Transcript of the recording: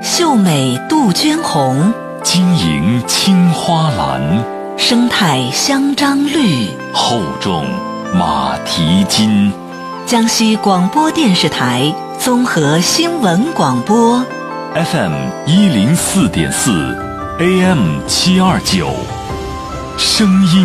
秀美杜鹃红， 晶莹青花蓝， 生态香樟绿， 厚重马蹄金。 江西广播电视台综合新闻广播 FM 104.4 AM 729，声音